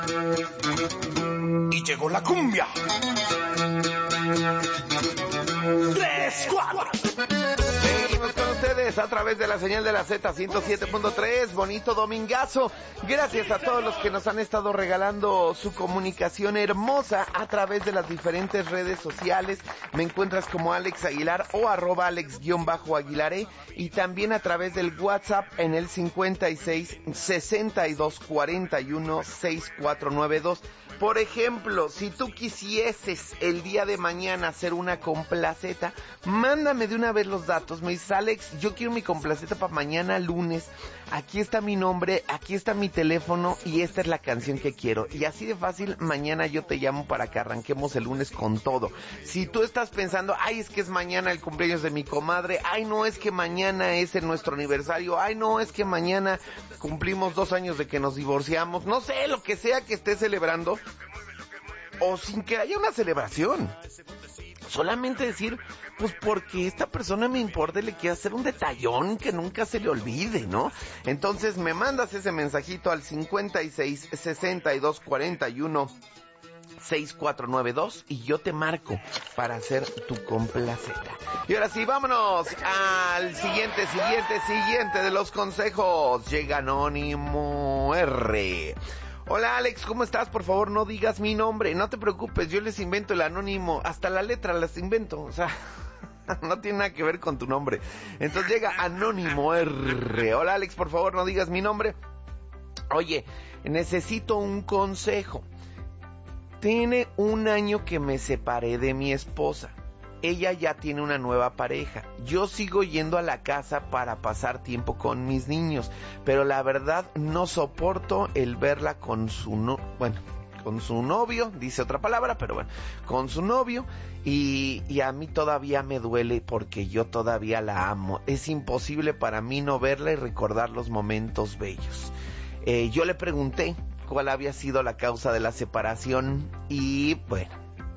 Y llegó la cumbia. 3, 4. Seguimos con ustedes a través de la señal de la Z 107.3. Bonito domingazo. Gracias a todos los que nos han estado regalando su comunicación hermosa a través de las diferentes redes sociales. Me encuentras como Alex Aguilar o @Alex_Aguilaré, y también a través del WhatsApp en el 56 62 41 6492. Por ejemplo, si tú quisieses el día de mañana hacer una complaceta, mándame de una vez los datos. Me dices: Alex, yo quiero mi complaceta para mañana lunes. Aquí está mi nombre, aquí está mi teléfono y esta es la canción que quiero. Y así de fácil, mañana yo te llamo para que arranquemos el lunes con todo. Si tú estás pensando: ay, es que es mañana el cumpleaños de mi comadre, ay, no, es que mañana es nuestro aniversario, ay, no, es que mañana cumplimos 2 años de que nos divorciamos, no sé, lo que sea que estés celebrando, o sin que haya una celebración, solamente decir: pues porque esta persona me importa y le quiero hacer un detallón que nunca se le olvide, ¿no? Entonces me mandas ese mensajito al 56 62 41 6492 y yo te marco para hacer tu complaceta. Y ahora sí, vámonos al siguiente de los consejos. Llega Anónimo R. Hola Alex, ¿cómo estás? Por favor, no digas mi nombre. No te preocupes, yo les invento el anónimo. Hasta la letra las invento, o sea, no tiene nada que ver con tu nombre. Entonces llega Anónimo R. Hola Alex, por favor, no digas mi nombre. Oye, necesito un consejo. Tiene 1 año que me separé de mi esposa. Ella ya tiene una nueva pareja. Yo sigo yendo a la casa para pasar tiempo con mis niños, pero la verdad no soporto el verla con su novio, dice otra palabra, pero bueno, con su novio, y a mí todavía me duele porque yo todavía la amo. Es imposible para mí no verla y recordar los momentos bellos. Yo le pregunté cuál había sido la causa de la separación y bueno,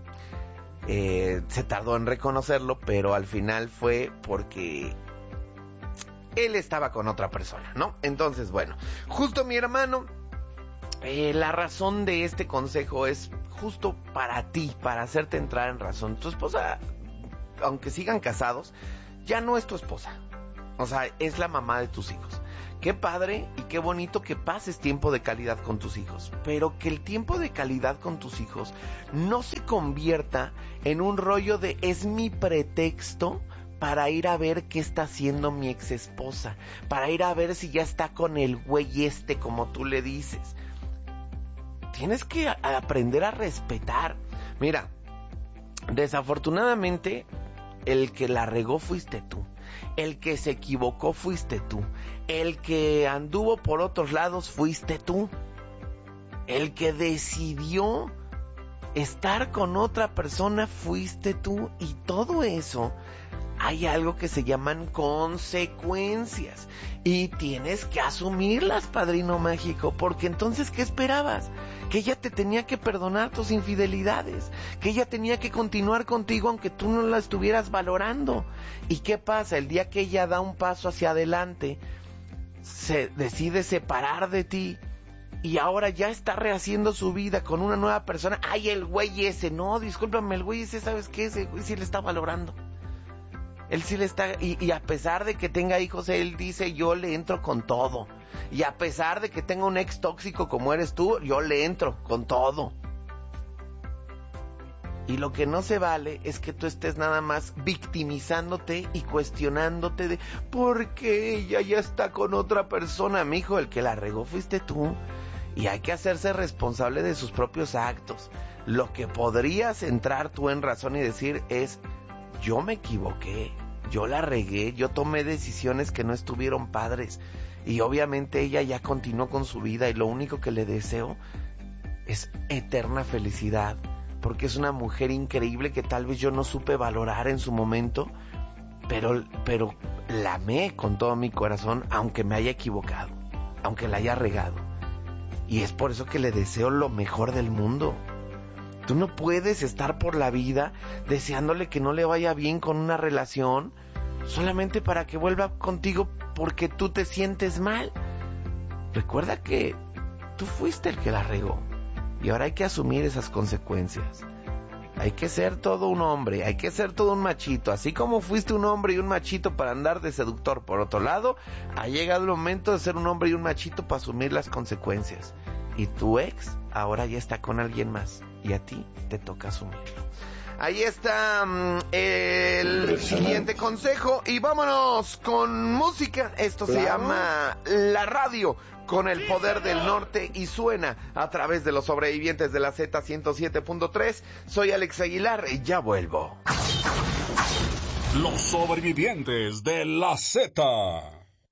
se tardó en reconocerlo, pero al final fue porque él estaba con otra persona, ¿no? Entonces, bueno, justo mi hermano, la razón de este consejo es justo para ti, para hacerte entrar en razón. Tu esposa, aunque sigan casados, ya no es tu esposa, o sea, es la mamá de tus hijos. Qué padre y qué bonito que pases tiempo de calidad con tus hijos, pero que el tiempo de calidad con tus hijos no se convierta en un rollo de es mi pretexto para ir a ver qué está haciendo mi ex esposa, para ir a ver si ya está con el güey como tú le dices. Tienes que aprender a respetar. Mira, desafortunadamente el que la regó fuiste tú. El que se equivocó fuiste tú. El que anduvo por otros lados fuiste tú. El que decidió estar con otra persona fuiste tú. Y todo eso, hay algo que se llaman consecuencias. Y tienes que asumirlas, padrino mágico. Porque entonces, ¿qué esperabas? Que ella te tenía que perdonar tus infidelidades, que ella tenía que continuar contigo aunque tú no la estuvieras valorando. ¿Y qué pasa? El día que ella da un paso hacia adelante, se decide separar de ti y ahora ya está rehaciendo su vida con una nueva persona. ¡Ay, el güey ese! No, discúlpame, el güey ese, ¿sabes qué? Ese güey sí le está valorando. Él sí le está, y a pesar de que tenga hijos, él dice: yo le entro con todo. Y a pesar de que tenga un ex tóxico como eres tú, yo le entro con todo. Y lo que no se vale es que tú estés nada más victimizándote y cuestionándote de ¿por qué ella ya está con otra persona? Mijo, el que la regó fuiste tú. Y hay que hacerse responsable de sus propios actos. Lo que podrías entrar tú en razón y decir es: yo me equivoqué, yo la regué, yo tomé decisiones que no estuvieron padres. Y obviamente ella ya continuó con su vida y lo único que le deseo es eterna felicidad, porque es una mujer increíble que tal vez yo no supe valorar en su momento, pero la amé con todo mi corazón, aunque me haya equivocado, aunque la haya regado. Y es por eso que le deseo lo mejor del mundo. Tú no puedes estar por la vida deseándole que no le vaya bien con una relación solamente para que vuelva contigo porque tú te sientes mal. Recuerda que tú fuiste el que la regó. Y ahora hay que asumir esas consecuencias. Hay que ser todo un hombre, hay que ser todo un machito. Así como fuiste un hombre y un machito para andar de seductor por otro lado, ha llegado el momento de ser un hombre y un machito para asumir las consecuencias. Y tu ex ahora ya está con alguien más y a ti te toca asumirlo. Ahí está el siguiente consejo y vámonos con música. Esto se llama La Radio, con el poder del norte, y suena a través de los sobrevivientes de la Z107.3. Soy Alex Aguilar y ya vuelvo. Los sobrevivientes de la Z.